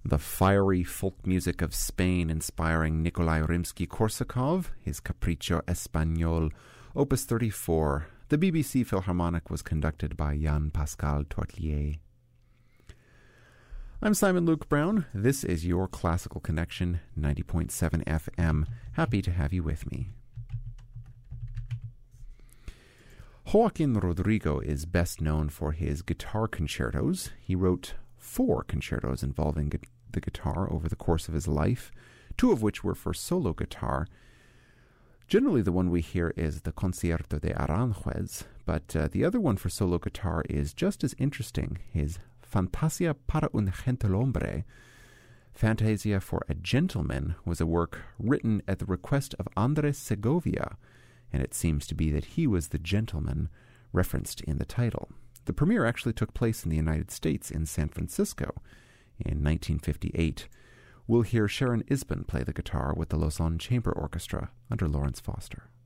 The fiery folk music of Spain inspiring Nikolai Rimsky-Korsakov, his Capriccio Espagnol, Opus 34. The BBC Philharmonic was conducted by Jan-Pascal Tortelier. I'm Simon Luke Brown. This is your Classical Connection, 90.7 FM. Happy to have you with me. Joaquin Rodrigo is best known for his guitar concertos. He wrote 4 concertos involving the guitar over the course of his life, 2 of which were for solo guitar. Generally, the one we hear is the Concierto de Aranjuez, but the other one for solo guitar is just as interesting, his Fantasia para un gentilhombre. Fantasia for a Gentleman was a work written at the request of Andres Segovia, and it seems to be that he was the gentleman referenced in the title. The premiere actually took place in the United States in San Francisco in 1958. We'll hear Sharon Isbin play the guitar with the Lausanne Chamber Orchestra under Lawrence Foster.